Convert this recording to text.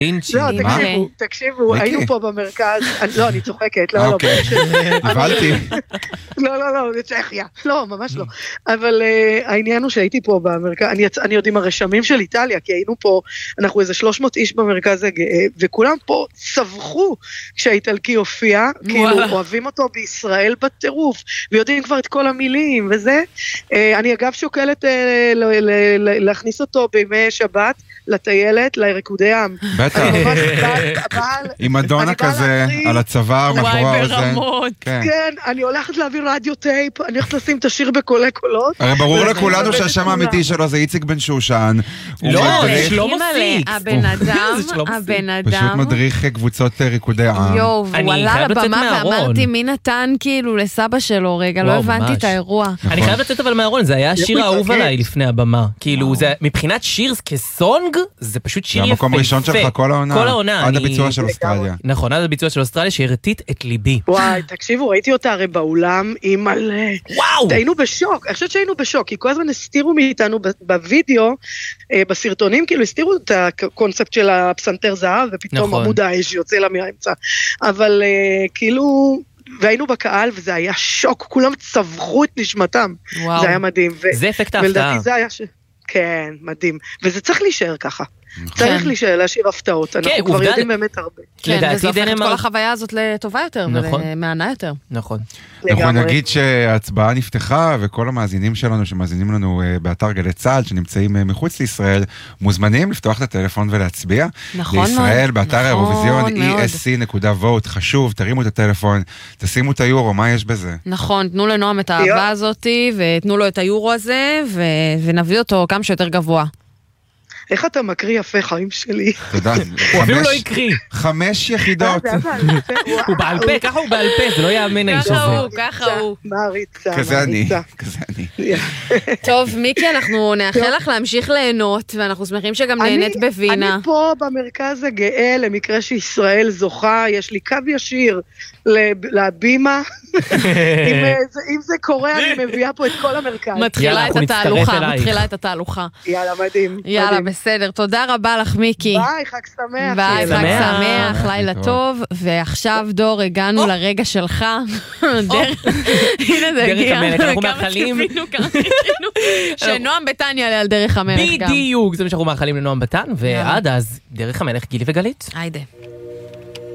לא, תקשיבו, היינו פה במרכז, לא, אני צוחקת, לא, הבנתי. לא, זה צ'כיה, לא, ממש לא, אבל העניין הוא שהייתי פה במרכז, אני יודע עם הרשמים של איטליה, כי היינו פה, אנחנו איזה 300 איש במרכז הגאה, וכולם פה צווחו כשהאיטלקי הופיע, כאילו אוהבים אותו בישראל בטירוף, ויודעים כבר את כל המילים וזה, אני אגב שוקלת להכניס אותו בימי שבת, לטיילת, לריקודי עם. בטח. עם אדונה כזה, על הצוואר, מאחורי האוזן. כן, אני הולכת להביא רדיו טייפ, אני הולכת לשים את השיר בקולי קולות. הרי ברור לכולנו שהשם האמיתי שלו זה איציק בן שושן. לא, שלמה פיק. הבן אדם. פשוט מדריך קבוצות ריקודי עם. יואו, והוא עלה לבמה ואמרתי מי נתן כאילו לסבא שלו, רגע, לא הבנתי את האירוע. אני חייב לצאת אבל מהארון, זה היה שיר האהוב עליי לפני הבמה. כאילו, מבחינת שיר כסונג, זה פשוט שיר יפה. זה המקום הראשון שלך כל העונה. עד הביצוע של אוסטרליה. נכון, עד הביצוע של אוסטרליה שהרטיט את ליבי. וואי, תקשיבו, ראיתי אותה הרי באולם עם מלא. וואו! היינו בשוק, אני חושבת שהיינו בשוק, כי כל הזמן הסתירו מאיתנו בווידאו, בסרטונים, כאילו הסתירו את הקונספט של הפסנתר זהב, ופתאום עמוד האש יוצא לה מהאמצע. אבל כאילו... והיינו בקהל, וזה היה שוק, כולם צווחו את נשמתם. זה היה מדהים. זה אפקט ההפתעה. כן, מדהים. וזה צריך להישאר ככה. צריך להשאיר הפתעות. אנחנו כבר יודעים באמת הרבה. כן, וזה הופך את כל החוויה הזאת לטובה יותר, ולמענה יותר. נכון. אנחנו נגיד שההצבעה נפתחה, וכל המאזינים שלנו שמאזינים לנו באתר גלי צה"ל, שנמצאים מחוץ לישראל, מוזמנים לפתוח את הטלפון ולהצביע. נכון. לישראל, באתר האירוויזיון, esc.vote, חשוב, תרימו את הטלפון, תשימו את היורו, מה יש בזה? נכון, תנו לנועם את האהבה הזאת, ותנו לו את היורו הזה, ונביא אותו כמה שיותר גבוה. איך אתה מקריא יפה חיים שלי? תודה. הוא אפילו לא יקריא. 5 יחידות. הוא בעל פה, ככה הוא בעל פה, זה לא יאמן האיש הזה. ככה הוא. מעריצה. כזה אני. טוב, מיקי, אנחנו נאחל לך להמשיך ליהנות, ואנחנו שמחים שגם נהנית בווינה. אני פה במרכז הגאה, למקרה שישראל זוכה, יש לי קו ישיר לבימה. אם זה קורה, אני מביאה פה את כל כל המרכז. מתחילה את התהלוכה. יאללה, מדהים. יאללה, בסדר. תודה רבה לך, מיקי. ביי, חג שמח. ביי, חג שמח, לילה טוב. ועכשיו, דור, הגענו לרגע שלך. הנה זה הגיע. אנחנו מאחלים. שנועם בטן יעלה על דרך המלך גם. בדיוק, זה מה שאנחנו מאחלים לנועם בטן, ועד אז, דרך המלך גילי וגלית. היידה.